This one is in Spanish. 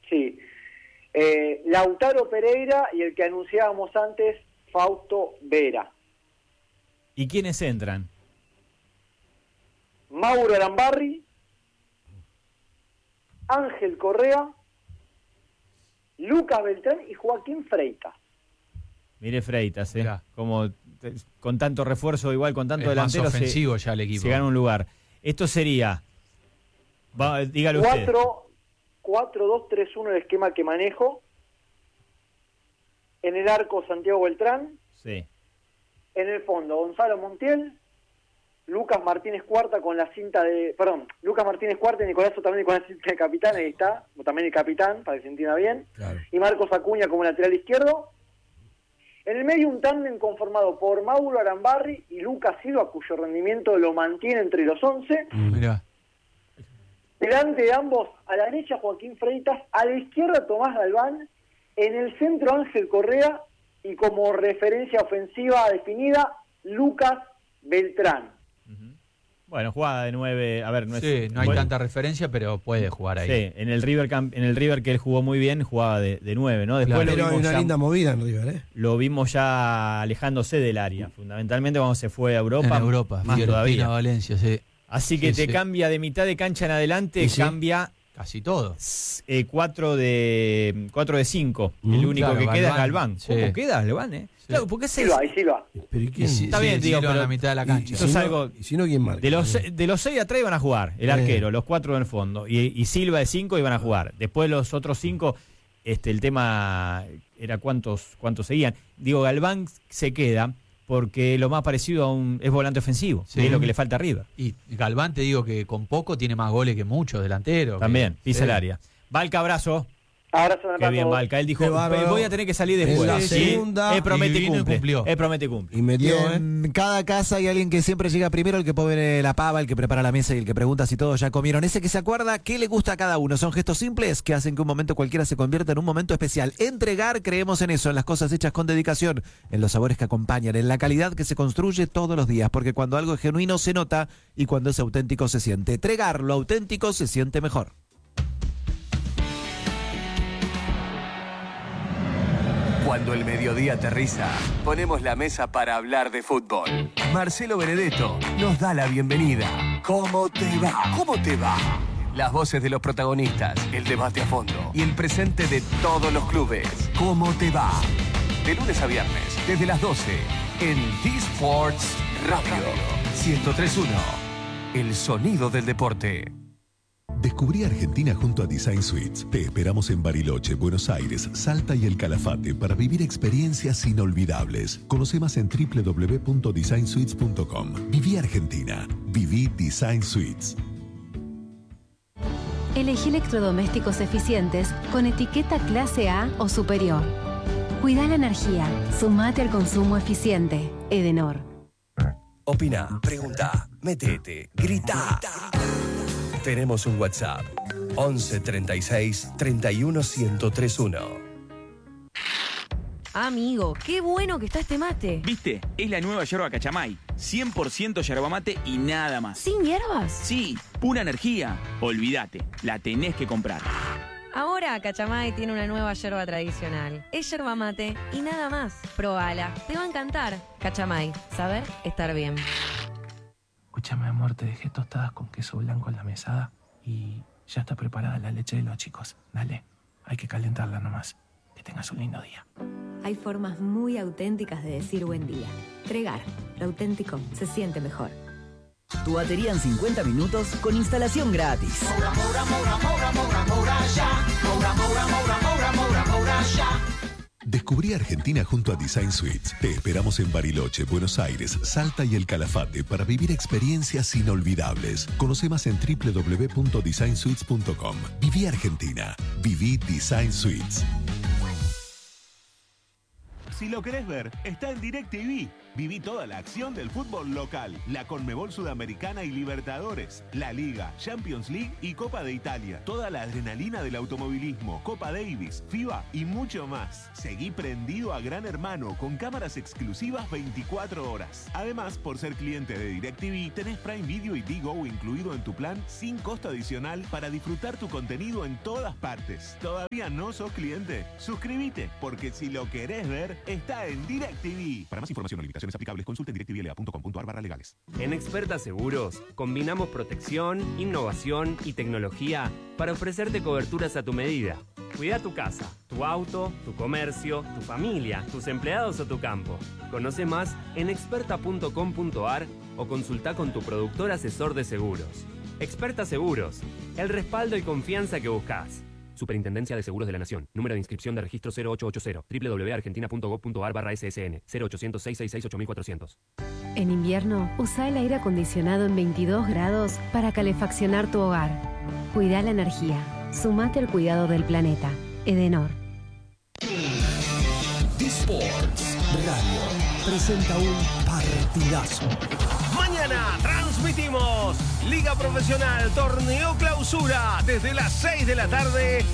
Sí. Lautaro Pereira y el que anunciábamos antes, Fausto Vera. ¿Y quiénes entran? Mauro Arambarri, Ángel Correa, Lucas Beltrán y Joaquín Freitas. Mire Freitas, como con tanto refuerzo, igual con tanto delantero, más ofensivo ya el equipo. Se gana un lugar. Esto sería, dígalo usted. 4-2-3-1 el esquema que manejo. En el arco Santiago Beltrán. Sí. En el fondo Gonzalo Montiel, Lucas Martínez Cuarta con la cinta de... Perdón, Lucas Martínez Cuarta y Nicolás también con la cinta de capitán, ahí está, o también el capitán, para que se entienda bien. Claro. Y Marcos Acuña como lateral izquierdo. En el medio un tándem conformado por Mauro Arambarri y Lucas Silva, cuyo rendimiento lo mantiene entre los 11. Mirá. Delante de ambos, a la derecha Joaquín Freitas, a la izquierda Tomás Galván, en el centro Ángel Correa y como referencia ofensiva definida Lucas Beltrán. Bueno, jugada de 9, a ver, no hay tanta referencia, pero puede jugar ahí. Sí, en el River que él jugó muy bien, jugaba de 9, ¿no? Después Pero hay una linda movida en River, ¿eh? Lo vimos ya alejándose del área, fundamentalmente cuando se fue a Europa. En Europa, más todavía. Valencia, sí. Así que te cambia de mitad de cancha en adelante, cambia casi todo. 4 de 5. El único que queda es Galván. Sí. ¿Cómo queda Galván, Sí. Claro, porque Silva. Pero ¿quién? Está bien, digo, pero pero en la mitad de la cancha. eso es algo. Y si no, ¿quién marca? De los 6 atrás iban a jugar, el arquero, los 4 en el fondo. Y Silva de 5 iban a jugar. Después los otros 5, el tema era cuántos seguían. Digo, Galván se queda porque lo más parecido es volante ofensivo. Sí. Que es lo que le falta arriba. Y Galván, te digo que con poco tiene más goles que muchos delanteros. También, pisa el área. Valca, abrazo. Abrazo. Qué bien, Valca. Él dijo, voy a tener que salir después. En la segunda, él promete y cumple. cumplió. Él promete cumple. Y metió, Y en cada casa hay alguien que siempre llega primero, el que pone la pava, el que prepara la mesa y el que pregunta si todos ya comieron. Ese que se acuerda qué le gusta a cada uno. Son gestos simples que hacen que un momento cualquiera se convierta en un momento especial. Entregar, creemos en eso, en las cosas hechas con dedicación, en los sabores que acompañan, en la calidad que se construye todos los días. Porque cuando algo es genuino se nota y cuando es auténtico se siente. Entregar lo auténtico se siente mejor. Cuando el mediodía aterriza, ponemos la mesa para hablar de fútbol. Marcelo Benedetto nos da la bienvenida. ¿Cómo te va? ¿Cómo te va? Las voces de los protagonistas, el debate a fondo y el presente de todos los clubes. ¿Cómo te va? De lunes a viernes, desde las 12, en D-Sports Radio 103.1. El sonido del deporte. Descubrí Argentina junto a Design Suites. Te esperamos en Bariloche, Buenos Aires, Salta y El Calafate para vivir experiencias inolvidables. Conoce más en www.designsuites.com. Viví Argentina. Viví Design Suites. Elegí electrodomésticos eficientes con etiqueta clase A o superior. Cuida la energía. Sumate al consumo eficiente. Edenor. Opina, pregunta, metete, grita. Tenemos un WhatsApp. 11 36 31 1031. Amigo, qué bueno que está este mate. ¿Viste? Es la nueva yerba Cachamay. 100% yerba mate y nada más. ¿Sin hierbas? Sí, pura energía. Olvídate, la tenés que comprar. Ahora Cachamay tiene una nueva yerba tradicional. Es yerba mate y nada más. Probala, te va a encantar. Cachamay, saber estar bien. Escúchame, amor, te dejé tostadas con queso blanco en la mesada y ya está preparada la leche de los chicos. Dale, hay que calentarla nomás. Que tengas un lindo día. Hay formas muy auténticas de decir buen día. Tregar, lo auténtico se siente mejor. Tu batería en 50 minutos con instalación gratis. Descubrí Argentina junto a Design Suites. Te esperamos en Bariloche, Buenos Aires, Salta y El Calafate para vivir experiencias inolvidables. Conoce más en www.designsuites.com. Viví Argentina. Viví Design Suites. Si lo querés ver, está en DirecTV. Viví toda la acción del fútbol local, la Conmebol Sudamericana y Libertadores, la Liga, Champions League y Copa de Italia. Toda la adrenalina del automovilismo, Copa Davis, FIBA y mucho más. Seguí prendido a Gran Hermano con cámaras exclusivas 24 horas. Además, por ser cliente de DirecTV, tenés Prime Video y Digo incluido en tu plan sin costo adicional para disfrutar tu contenido en todas partes. ¿Todavía no sos cliente? Suscríbete, porque si lo querés ver, está en DirecTV. Para más información o limitaciones aplicables, consulte directivla.com.ar/legales. En Experta Seguros, combinamos protección, innovación y tecnología para ofrecerte coberturas a tu medida. Cuida tu casa, tu auto, tu comercio, tu familia, tus empleados o tu campo. Conoce más en experta.com.ar o consulta con tu productor asesor de seguros. Experta Seguros, el respaldo y confianza que buscas. Superintendencia de Seguros de la Nación. Número de inscripción de registro 0880. www.argentina.gov.ar/SSN. 0800-666-8400. En invierno, usa el aire acondicionado en 22 grados para calefaccionar tu hogar. Cuida la energía. Sumate al cuidado del planeta. Edenor. D-Sports Radio presenta un partidazo. Mañana transmitimos Liga Profesional Torneo Clausura desde las 6 de la tarde